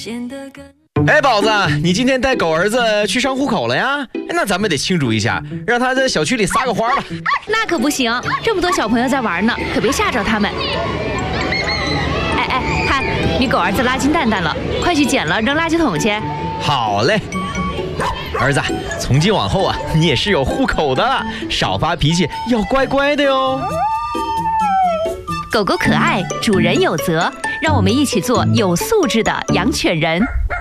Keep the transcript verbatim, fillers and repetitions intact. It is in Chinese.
哎，宝子，你今天带狗儿子去上户口了呀？那咱们得庆祝一下，让他在小区里撒个花吧。 那可不行，这么多小朋友在玩呢，可别吓着他们。哎哎，看你狗儿子拉金蛋蛋了，快去捡了扔垃圾桶去。 好嘞，儿子，从今往后啊，你也是有户口的了，少发脾气，要乖乖的哟。 狗狗可爱，主人有责，让我们一起做有素质的养犬人。